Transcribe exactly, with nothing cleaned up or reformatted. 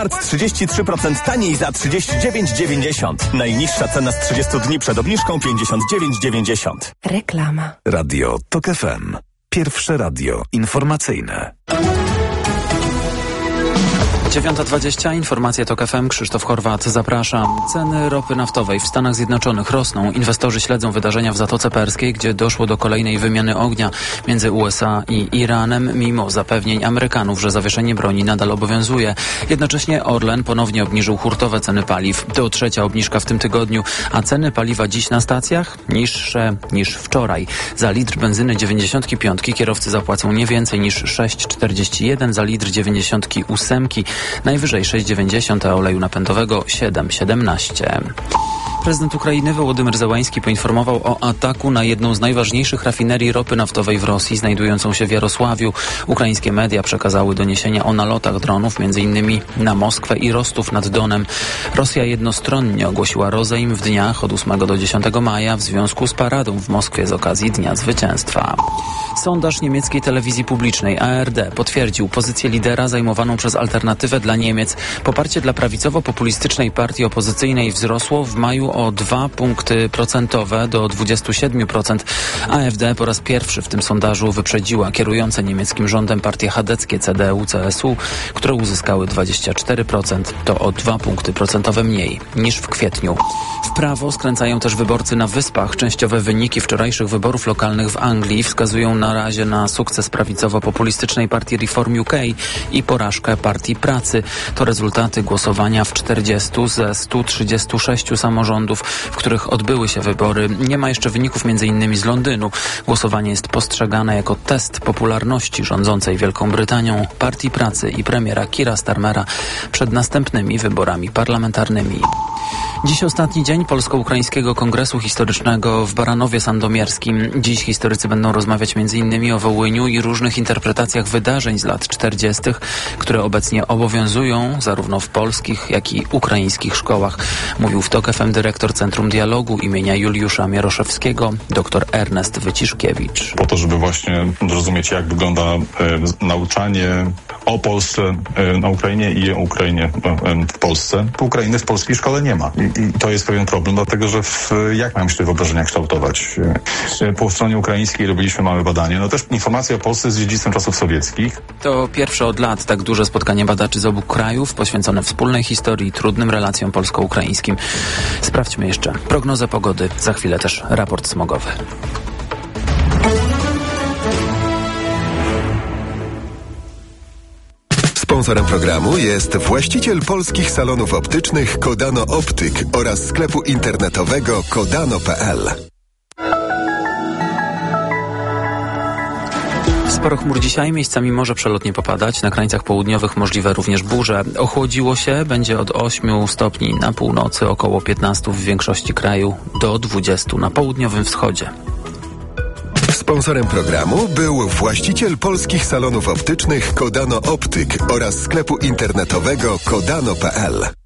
trzydzieści trzy procent taniej za trzydzieści dziewięć dziewięćdziesiąt. Najniższa cena z trzydziestu dni przed obniżką pięćdziesiąt dziewięć dziewięćdziesiąt. Reklama. Radio TOK F M. Pierwsze radio informacyjne. dziewiąta dwadzieścia, informacje TOK F M, Krzysztof Horwat, zapraszam. Ceny ropy naftowej w Stanach Zjednoczonych rosną. Inwestorzy śledzą wydarzenia w Zatoce Perskiej, gdzie doszło do kolejnej wymiany ognia między U S A i Iranem, mimo zapewnień Amerykanów, że zawieszenie broni nadal obowiązuje. Jednocześnie Orlen ponownie obniżył hurtowe ceny paliw. To trzecia obniżka w tym tygodniu, a ceny paliwa dziś na stacjach niższe niż wczoraj. Za litr benzyny dziewięćdziesiątki piątki kierowcy zapłacą nie więcej niż sześć czterdzieści jeden, za litr dziewięćdziesiątki ósemki najwyżej sześć dziewięćdziesiąt, a oleju napędowego siedem siedemnaście. Prezydent Ukrainy Wołodymyr Zełański poinformował o ataku na jedną z najważniejszych rafinerii ropy naftowej w Rosji, znajdującą się w Jarosławiu. Ukraińskie media przekazały doniesienia o nalotach dronów, m.in. na Moskwę i Rostów nad Donem. Rosja jednostronnie ogłosiła rozejm w dniach od ósmego do dziesiątego maja w związku z paradą w Moskwie z okazji Dnia Zwycięstwa. Sondaż niemieckiej telewizji publicznej A R D potwierdził pozycję lidera zajmowaną przez Alternatywę dla Niemiec. Poparcie dla prawicowo-populistycznej partii opozycyjnej wzrosło w maju o dwa punkty procentowe do dwudziestu siedmiu procent. A F D po raz pierwszy w tym sondażu wyprzedziła kierujące niemieckim rządem partie chadeckie C D U C S U, które uzyskały dwadzieścia cztery procent. To o dwa punkty procentowe mniej niż w kwietniu. W prawo skręcają też wyborcy na Wyspach. Częściowe wyniki wczorajszych wyborów lokalnych w Anglii wskazują na razie na sukces prawicowo-populistycznej partii Reform U K i porażkę Partii Pracy. To rezultaty głosowania w czterdziestu ze stu trzydziestu sześciu samorządów, w których odbyły się wybory. Nie ma jeszcze wyników między innymi z Londynu. Głosowanie jest postrzegane jako test popularności rządzącej Wielką Brytanią, Partii Pracy i premiera Keira Starmera przed następnymi wyborami parlamentarnymi. Dziś ostatni dzień Polsko-Ukraińskiego Kongresu Historycznego w Baranowie Sandomierskim. Dziś historycy będą rozmawiać między innymi o Wołyniu i różnych interpretacjach wydarzeń z lat czterdziestych, które obecnie obowiązują zarówno w polskich, jak i ukraińskich szkołach. Mówił w TOK F M dyrektor Centrum Dialogu imienia Juliusza Mieroszewskiego, dr Ernest Wyciszkiewicz. Po to, żeby właśnie zrozumieć, jak wygląda e, nauczanie o Polsce e, na Ukrainie i o Ukrainie e, w Polsce. Ukrainy w polskiej szkole nie ma. I, I to jest pewien problem, dlatego że w, jak mają się te wyobrażenia kształtować? E, po stronie ukraińskiej robiliśmy małe badanie. No też informacja o Polsce jest dziedzictwem czasów sowieckich. To pierwsze od lat tak duże spotkanie badaczy z obu krajów poświęcone wspólnej historii i trudnym relacjom polsko-ukraińskim. Sprawdźmy jeszcze prognozę pogody. Za chwilę też raport smogowy. Sponsorem programu jest właściciel polskich salonów optycznych Kodano Optyk oraz sklepu internetowego kodano kropka p l. Sporo chmur dzisiaj, miejscami może przelotnie popadać, na krańcach południowych możliwe również burze. Ochłodziło się, będzie od ośmiu stopni na północy, około piętnastu w większości kraju, do dwudziestu na południowym wschodzie. Sponsorem programu był właściciel polskich salonów optycznych Kodano Optyk oraz sklepu internetowego kodano kropka p l.